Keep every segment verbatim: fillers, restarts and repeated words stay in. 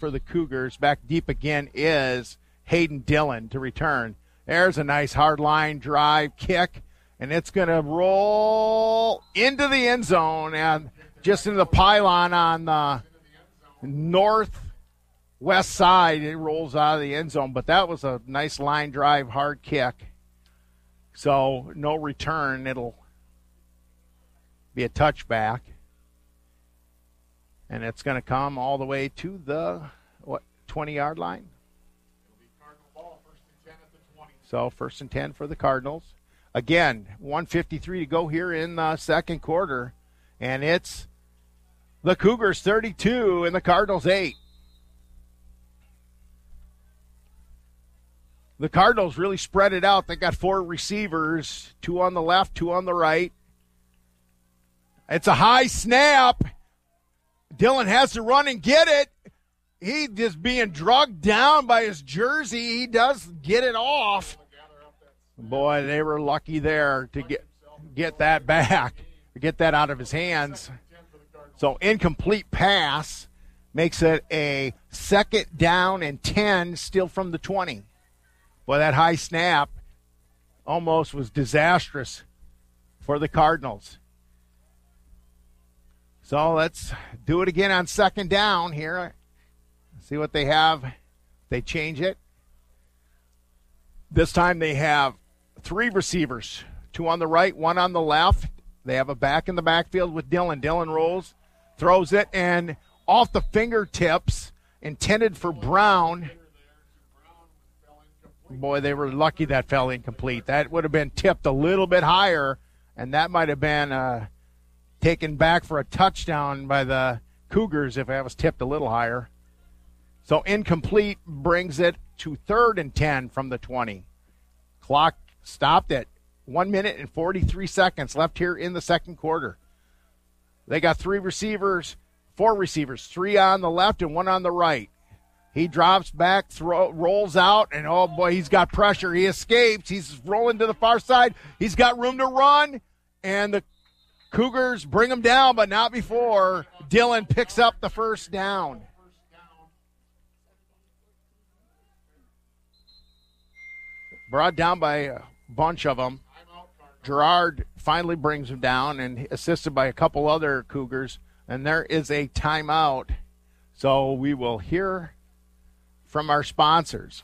for the Cougars. Back deep again is Hayden Dillon to return. There's a nice hard line drive kick, and it's going to roll into the end zone and just into the pylon on the northwest side. It rolls out of the end zone, but that was a nice line drive, hard kick. So no return. It'll be a touchback. And it's going to come all the way to the, what, twenty-yard line? It'll be Cardinal ball, first and ten at the twenty. So first and ten for the Cardinals. Again, one fifty-three to go here in the second quarter. And it's the Cougars thirty-two and the Cardinals eight. The Cardinals really spread it out. They got four receivers, two on the left, two on the right. It's a high snap. Dillon has to run and get it. He just being drugged down by his jersey. He does get it off. Boy, they were lucky there to get get that back, to get that out of his hands. So incomplete pass makes it a second down and ten, still from the twenty. Boy, that high snap almost was disastrous for the Cardinals. So let's do it again on second down here. See what they have. They change it. This time they have three receivers, two on the right, one on the left. They have a back in the backfield with Dillon. Dillon rolls, throws it, and off the fingertips, intended for Brown. Boy, they were lucky that fell incomplete. That would have been tipped a little bit higher, and that might have been uh, taken back for a touchdown by the Cougars if that was tipped a little higher. So incomplete brings it to third and ten from the twenty. Clock stopped at one minute and forty-three seconds left here in the second quarter. They got three receivers, four receivers, three on the left and one on the right. He drops back, throw, rolls out, and oh boy, he's got pressure. He escapes. He's rolling to the far side. He's got room to run, and the Cougars bring him down, but not before Dillon picks up the first down. Brought down by a bunch of them. Gerard finally brings him down and assisted by a couple other Cougars, and there is a timeout. So we will hear from our sponsors.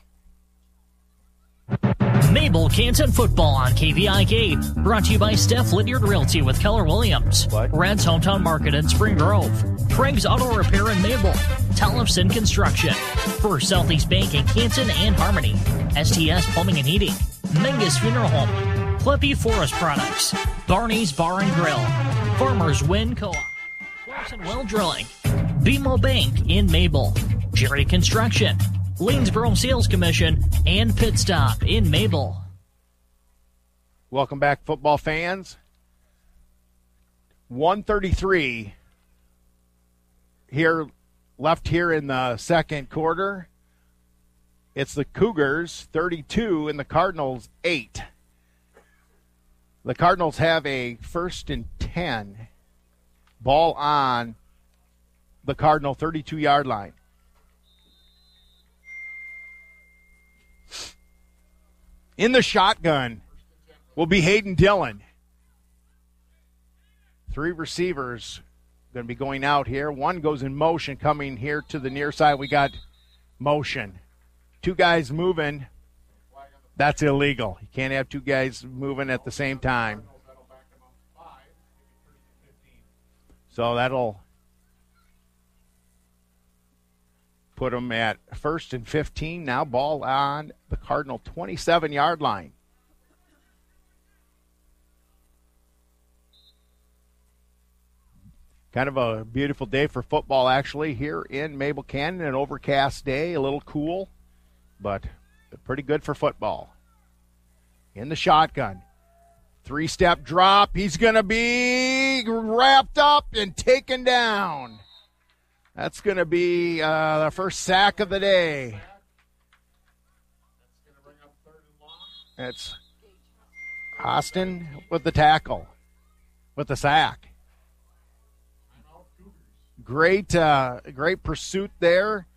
Mabel Canton football on K V I K. Brought to you by Steph Lydiard Realty with Keller Williams. What? Red's Hometown Market in Spring Grove. Craig's Auto Repair in Mabel. Tellefson Construction. First Southeast Bank in Canton and Harmony. S T S Plumbing and Heating. Mengus Funeral Home. Clippy Forest Products. Barney's Bar and Grill. Farmers Wind Co-op. Clarkson Well Drilling. B M O Bank in Mabel. Jerry Construction. Lanesboro Sales Commission, and Pit Stop in Mabel. Welcome back, football fans. one thirty-three here, left here in the second quarter. It's the Cougars thirty-two and the Cardinals eight. The Cardinals have a first and ten. Ball on the Cardinal thirty-two-yard line. In the shotgun will be Hayden Dillon. Three receivers going to be going out here. One goes in motion coming here to the near side. We got motion. Two guys moving. That's illegal. You can't have two guys moving at the same time. So that'll put them at first and fifteen. Now ball on the Cardinal twenty-seven-yard line. Kind of a beautiful day for football, actually, here in Mabel Canton. An overcast day, a little cool, but pretty good for football. In the shotgun. Three-step drop. He's going to be wrapped up and taken down. That's going to be uh, the first sack of the day. It's Austin with the tackle, with the sack. Great, uh, great pursuit there